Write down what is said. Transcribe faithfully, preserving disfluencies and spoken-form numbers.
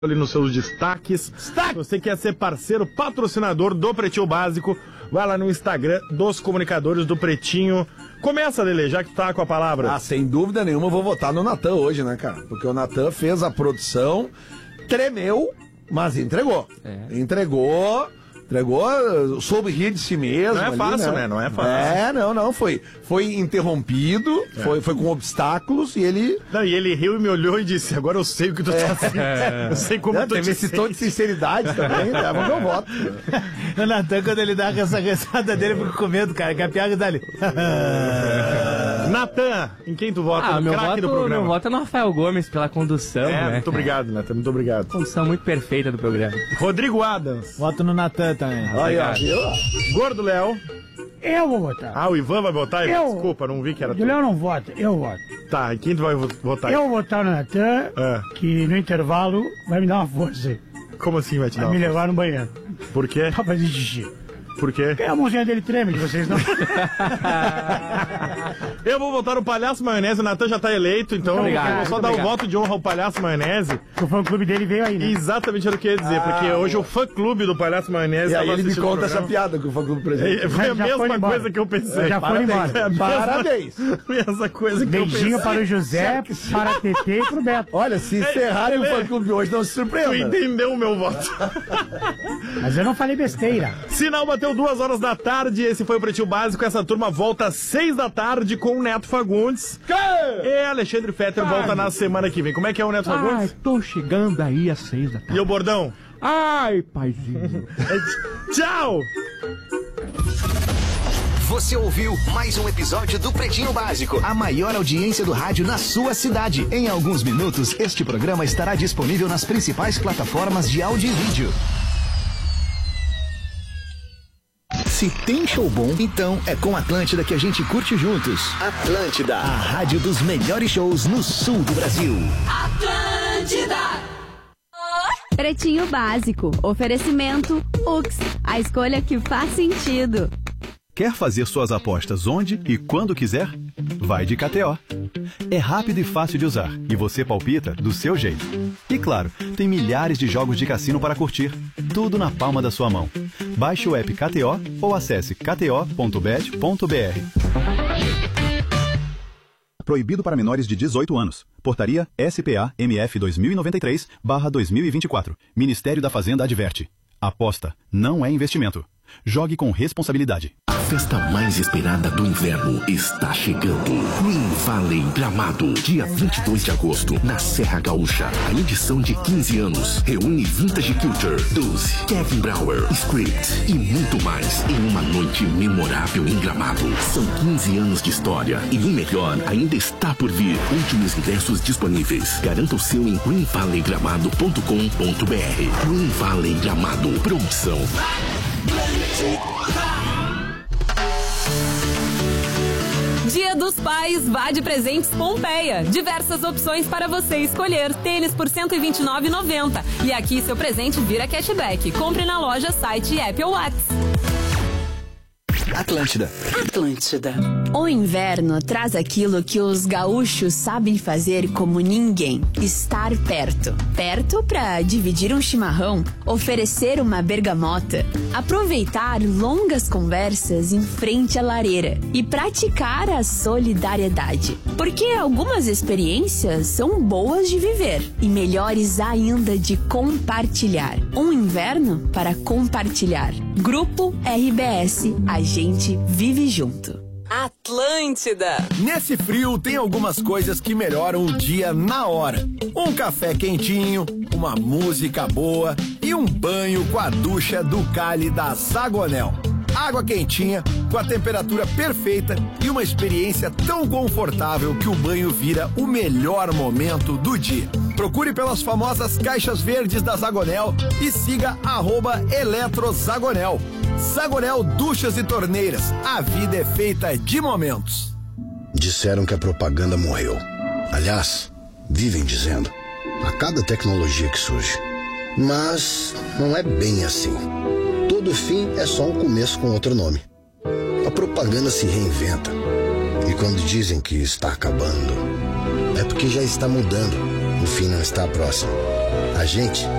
ali nos seus destaques. Destaque. Se você quer ser parceiro, patrocinador do Pretinho Básico, vai lá no Instagram dos comunicadores do Pretinho. Começa, Lelê, já que tá com a palavra. Ah, sem dúvida nenhuma eu vou votar no Natan hoje, né, cara? Porque o Natan fez a produção, tremeu, mas entregou. É. Entregou... Entregou, soube rir de si mesmo. Não é ali, fácil, né? né? Não é fácil. É, não, não. Foi, foi interrompido, é. foi, foi com obstáculos e ele... Não, e ele riu e me olhou e disse, agora eu sei o que tu tá fazendo. É. Eu sei como não, tu teve esse tom de sinceridade também, leva meu voto. O Natan, quando ele dá essa risada dele, eu fico com medo, cara, que a piada tá ali. Natan, em quem tu vota? Ah, no meu craque voto, do programa? meu voto é no Rafael Gomes pela condução, É, né? muito obrigado, Natan, muito obrigado. Condução muito perfeita do programa. Rodrigo Adams. Voto no Natan também. Olha, Gordo Léo. Eu vou votar. Ah, o Ivan vai votar? Eu... Desculpa, não vi que era O tu. Léo não vota, eu voto. Tá, e quem tu vai votar? Eu vou votar no Natan, É. que no intervalo vai me dar uma força. Como assim vai te dar? Vai me uma levar no banheiro. força? Por quê? Pra fazer xixi. Por quê? Porque a mãozinha dele treme, de vocês não. Eu vou votar no Palhaço Maionese, o Natan já tá eleito, então Obrigado, eu vou só muito dar o obrigado. voto de honra ao Palhaço Maionese. O fã-clube dele veio aí, né? Exatamente era o que eu ia dizer, porque hoje o fã-clube do Palhaço Maionese... E aí tava ele me assistindo o conta essa programa. piada que o fã-clube presente. É, Foi a Já foi mesma embora. coisa que eu pensei. Já foi embora. Foi a mesma- Parabéns. Mesma coisa que eu pensei. Beijinho para o José, para a T T e pro Beto. Olha, se encerrarem o fã-clube hoje, não se Tu surpreenda. entendeu o meu voto. Mas eu não falei besteira. Sinal bateu duas horas da tarde, esse foi o Pretinho Básico, essa turma volta às seis da tarde com o Neto Fagundes. E Alexandre Fetter volta na semana que vem. Como é que é o Neto Ai, Fagundes? tô chegando aí às seis da tarde. E o bordão? Ai, paizinho. Tchau! Você ouviu mais um episódio do Pretinho Básico, a maior audiência do rádio na sua cidade. Em alguns minutos, este programa estará disponível nas principais plataformas de áudio e vídeo. Se tem show bom, então é com Atlântida que a gente curte juntos. Atlântida, a rádio dos melhores shows no sul do Brasil. Atlântida! Pretinho Básico. Oferecimento Ux. A escolha que faz sentido. Quer fazer suas apostas onde e quando quiser? Vai de K T O. É rápido e fácil de usar e você palpita do seu jeito. E claro, tem milhares de jogos de cassino para curtir, tudo na palma da sua mão. Baixe o app K T O ou acesse k t o ponto bet ponto b r. Proibido para menores de dezoito anos. Portaria S P A M F dois mil e noventa e três barra dois mil e vinte e quatro. Ministério da Fazenda adverte. Aposta não é investimento. Jogue com responsabilidade. A festa mais esperada do inverno está chegando. Green Valley Gramado, dia vinte e dois de agosto, na Serra Gaúcha. A edição de quinze anos reúne Vintage Culture, Doze, Kevin Brower, Script e muito mais em uma noite memorável em Gramado. São quinze anos de história e o melhor ainda está por vir. Últimos ingressos disponíveis. Garanta o seu em green valley gramado ponto com ponto b r. Green Valley Gramado, promoção. Dia dos Pais, vá de presentes Pompeia. Diversas opções para você escolher. Tênis por cento e vinte e nove reais e noventa centavos. E aqui seu presente vira cashback. Compre na loja, site e app ou WhatsApp. Atlântida. Atlântida. O inverno traz aquilo que os gaúchos sabem fazer como ninguém: estar perto. Perto para dividir um chimarrão, oferecer uma bergamota, aproveitar longas conversas em frente à lareira e praticar a solidariedade. Porque algumas experiências são boas de viver e melhores ainda de compartilhar. Um inverno para compartilhar. Grupo R B S, a gente vive junto. Atlântida. Nesse frio tem algumas coisas que melhoram o dia na hora. Um café quentinho, uma música boa e um banho com a ducha do Cali da Zagonel. Água quentinha, com a temperatura perfeita e uma experiência tão confortável que o banho vira o melhor momento do dia. Procure pelas famosas caixas verdes da Zagonel e siga arroba eletrozagonel. Zagonel Duchas e Torneiras. A vida é feita de momentos. Disseram que a propaganda morreu. Aliás, vivem dizendo, a cada tecnologia que surge. Mas não é bem assim. Todo fim é só um começo com outro nome. A propaganda se reinventa. E quando dizem que está acabando, é porque já está mudando. O fim não está próximo. A gente